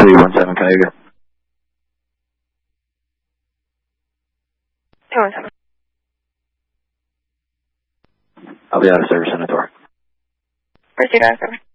317 Cayuga. 217. I'll be out of service in a tour. Proceed out of service.